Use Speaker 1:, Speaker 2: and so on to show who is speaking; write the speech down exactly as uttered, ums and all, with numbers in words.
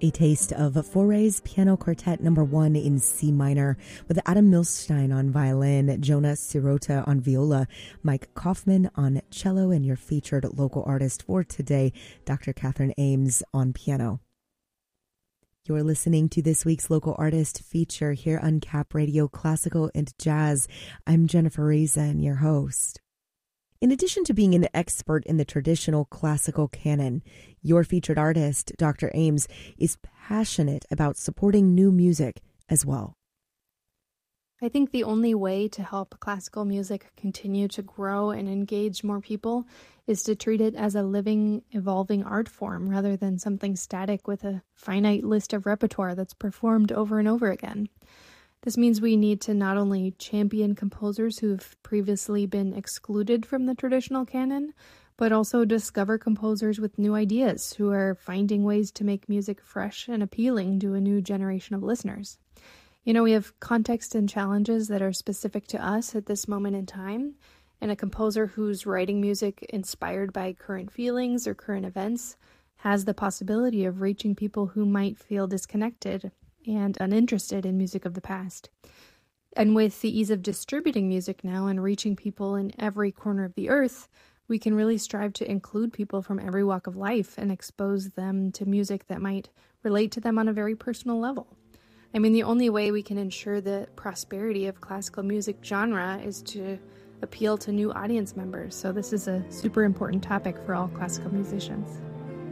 Speaker 1: A taste of Fauré's Piano Quartet number one in C minor with Adam Milstein on violin, Jonas Sirota on viola, Mike Kaufman on cello, and your featured local artist for today, Doctor Catherine Ames on piano. You're listening to this week's local artist feature here on Cap Radio Classical and Jazz. I'm Jennifer Reason, your host. In addition to being an expert in the traditional classical canon, your featured artist, Doctor Ames, is passionate about supporting new music as well.
Speaker 2: I think the only way to help classical music continue to grow and engage more people is to treat it as a living, evolving art form rather than something static with a finite list of repertoire that's performed over and over again. This means we need to not only champion composers who've previously been excluded from the traditional canon, but also discover composers with new ideas who are finding ways to make music fresh and appealing to a new generation of listeners. You know, we have context and challenges that are specific to us at this moment in time, and a composer who's writing music inspired by current feelings or current events has the possibility of reaching people who might feel disconnected and uninterested in music of the past. And with the ease of distributing music now and reaching people in every corner of the earth, we can really strive to include people from every walk of life and expose them to music that might relate to them on a very personal level. I mean, the only way we can ensure the prosperity of classical music genre is to appeal to new audience members. So this is a super important topic for all classical musicians.